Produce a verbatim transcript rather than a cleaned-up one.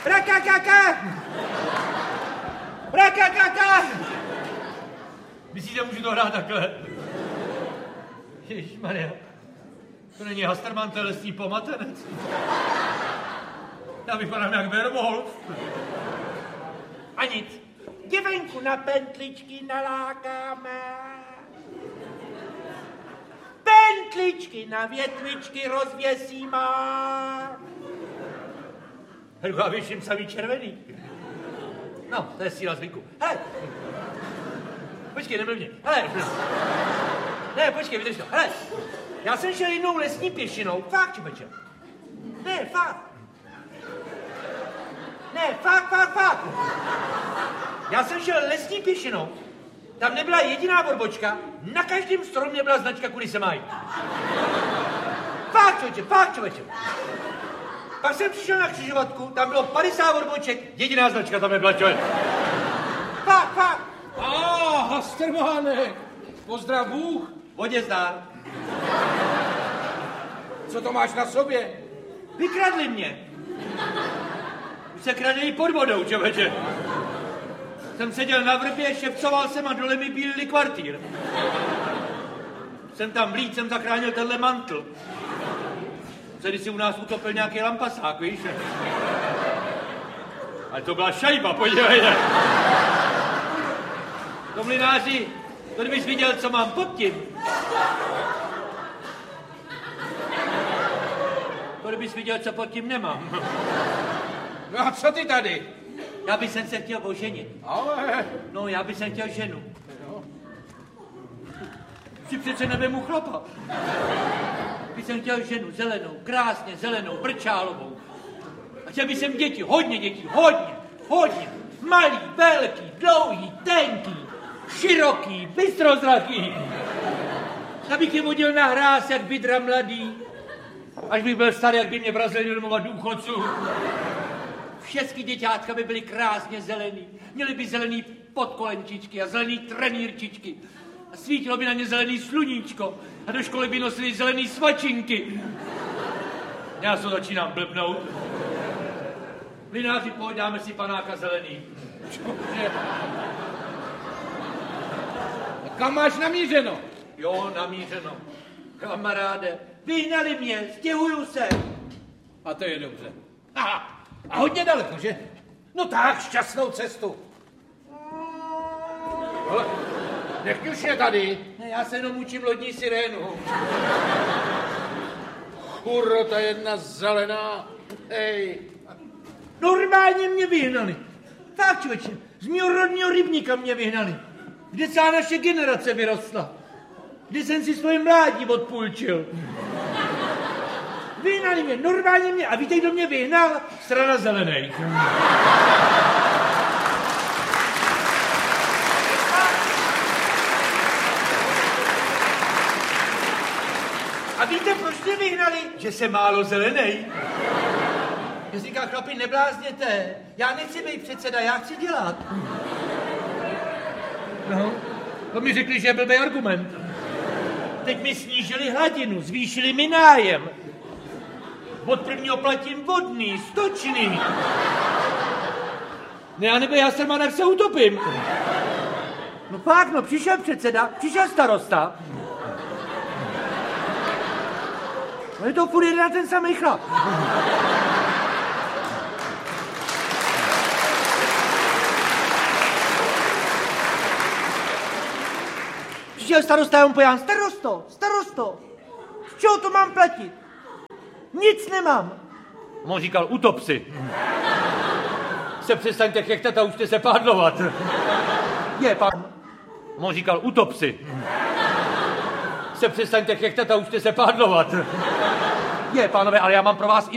Brakakaka! Brakakaka! Myslíte, můžu to hrát takhle? Ježišmarja, to není Hasterman, to je lesní pomatenec. Já vypadám jak Werwolf. A nic. Děvenku na pentličky nalákáme. Pentličky na větvičky rozvěsíme. Helko, já věším samý červený. No, to je síla zvyku. Hele. Počkej, nebyl mě. Hele. Ne, počkej, vydrž to. Hele. Já jsem šel jednou lesní pěšinou. Fakt, čupeče. Ne, fakt. Ne, fakt, fakt, fakt. Já jsem šel lesní pěšinou. Tam nebyla jediná borbočka. Na každém stromě byla značka, kudy se mají. Fakt, člověče, fakt, člověče. Pak jsem přišel na křižovatku, tam bylo padesát borboček, jediná značka tam nebyla, člověk. Fakt, fakt. A, Hastermánek, pozdrav Bůh. Vodě zdár. Co to máš na sobě? Vykradli mě. Už se kradli pod vodou, člověče. Jsem seděl na vrbě, šepcoval jsem a dole mi bílili kvartýr. Jsem tam vlít, jsem zachránil tenhle mantl. Tady si u nás utopil nějaký lampasák, víš? Ale to byla šajba, podívejte. To mlynáři, to kdybys viděl, co mám pod tím. To kdybys viděl, co pod tím nemám. No a co ty tady? Já bych se chtěl oženit. Ale... No, já bych se chtěl ženu. Si přece nevemu chlapa. Bych jsem chtěl ženu zelenou, krásně zelenou, brčálovou. A chtěl bych jsem děti, hodně dětí, hodně, hodně. Malý, velký, dlouhý, tenký, široký, bystrozraký. Abych je vodil na hráz, jak bydra mladý. Až bych byl starý, jak by mě vrazili domova důchodců. Všechny děťátka by byly krásně zelený. Měly by zelený podkolenčičky a zelený trenýrčičky. A svítilo by na ně zelený sluníčko. A do školy by nosili zelený svačinky. Já se začínám blbnout. Mlynáři, pojď, dáme si panáka zelený. A kam máš namířeno? Jo, namířeno. Kamaráde, vyhnali mě, stěhuju se. A to je dobře. Aha. A hodně daleko, že? No tak, šťastnou cestu. Ale nech už je tady. Ne, já se jenom učím lodní sirénu. Kurro, ta jedna zelená. Hej. Normálně mě vyhnali. Tak, člověče, z mého rodního rybníka mě vyhnali. Kde celá naše generace vyrostla. Kde jsem si svoje mládí odpůjčil. Vyhnali mě, normálně mě. A víte, kdo mě vyhnal? Strana zelenej. A víte, proč mě vyhnali? Že jsem málo zelenej. Já říkám, chlapi, neblázněte. Já nechci být předseda, já chci dělat. No, to mi řekli, že je blbý argument. Teď mi snížili hladinu, zvýšili mi nájem. Od prvního platím vodný, stočný. Ne, já nebo já jsem, jak se utopím. No pak, no, přišel předseda, přišel starosta. No je to furt jeden na ten samý chlap. Přišel starosta, já mu pojám, starosto, starosto, z čeho to mám platit? Nic nemám. On říkal, utop si. Se přestaňte chechtat a učte se pádlovat. Je, pán. On říkal, utop si. Se přestaňte chechtat a učte se pádlovat. Je, pánové, ale já mám pro vás